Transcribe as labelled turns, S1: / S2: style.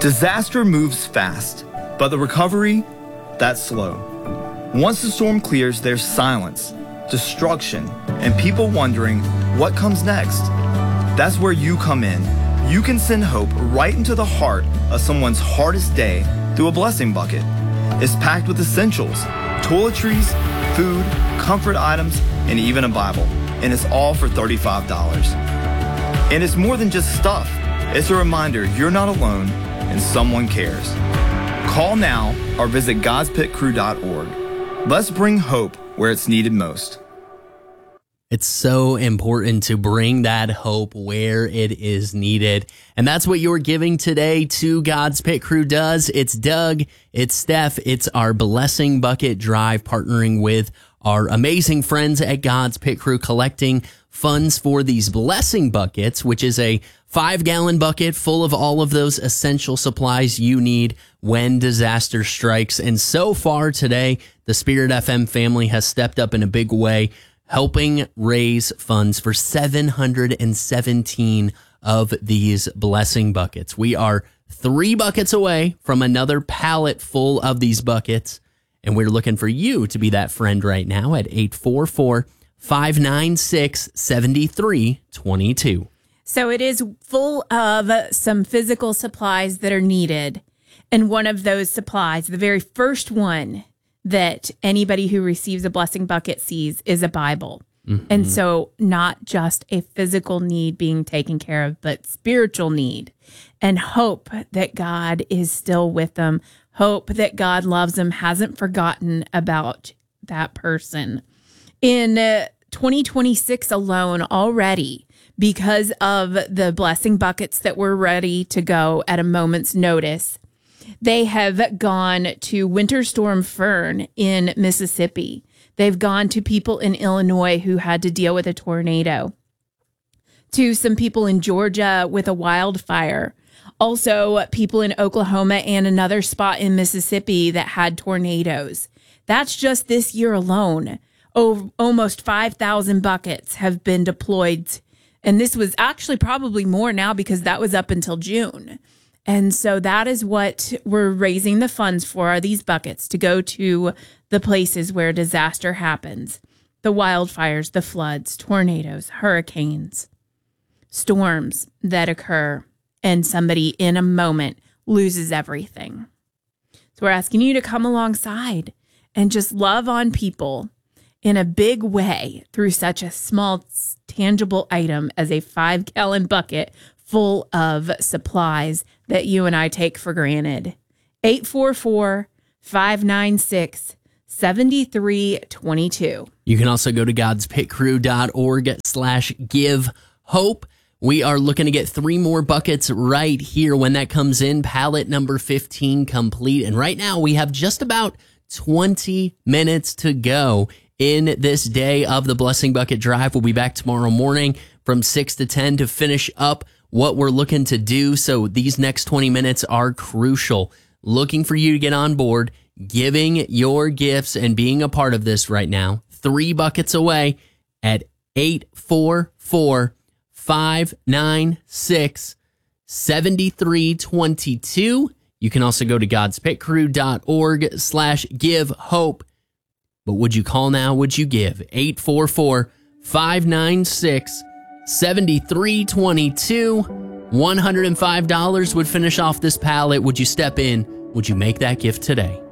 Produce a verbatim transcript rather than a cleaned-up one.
S1: Disaster moves fast, but the recovery, that's slow. Once the storm clears, there's silence, destruction, and people wondering what comes next. That's where you come in. You can send hope right into the heart of someone's hardest day through a blessing bucket. It's packed with essentials, toiletries, food, comfort items, and even a Bible. And it's all for thirty-five dollars. And it's more than just stuff. It's a reminder you're not alone and someone cares. Call now or visit gods pit crew dot org. Let's bring hope where it's needed most.
S2: It's so important to bring that hope where it is needed. And that's what you're giving today to God's Pit Crew does. It's Doug, it's Steph, it's our Blessing Bucket Drive, partnering with our amazing friends at God's Pit Crew, collecting funds for these blessing buckets, which is a five-gallon bucket full of all of those essential supplies you need when disaster strikes. And so far today, the Spirit F M family has stepped up in a big way, helping raise funds for seven hundred seventeen of these blessing buckets. We are three buckets away from another pallet full of these buckets, and we're looking for you to be that friend right now at eight four four, five nine six, seven three two two.
S3: So it is full of some physical supplies that are needed. And one of those supplies, the very first one that anybody who receives a blessing bucket sees, is a Bible. Mm-hmm. And so not just a physical need being taken care of, but spiritual need and hope that God is still with them. Hope that God loves them, hasn't forgotten about that person. In uh, twenty twenty-six alone already, because of the blessing buckets that were ready to go at a moment's notice, they have gone to Winter Storm Fern in Mississippi. They've gone to people in Illinois who had to deal with a tornado, to some people in Georgia with a wildfire, also people in Oklahoma and another spot in Mississippi that had tornadoes. That's just this year alone. Oh, almost five thousand buckets have been deployed. And this was actually probably more now because that was up until June. And so that is what we're raising the funds for, are these buckets to go to the places where disaster happens. The wildfires, the floods, tornadoes, hurricanes, storms that occur, and somebody in a moment loses everything. So we're asking you to come alongside and just love on people in a big way through such a small, tangible item as a five-gallon bucket full of supplies that you and I take for granted. eight four four, five nine six, seven three two two.
S2: You can also go to gods pit crew dot org slash give hope. We are looking to get three more buckets right here when that comes in. Pallet number fifteen complete. And right now we have just about twenty minutes to go in this day of the Blessing Bucket Drive. We'll be back tomorrow morning from six to ten to finish up what we're looking to do. So these next twenty minutes are crucial. Looking for you to get on board, giving your gifts and being a part of this right now. Three buckets away at eight four four, five nine six, seven three two two. You can also go to gods pit crew dot org slash give hope. But would you call now? Would you give? eight four four, five nine six, seven three two two. one hundred five dollars would finish off this pallet. Would you step in? Would you make that gift today?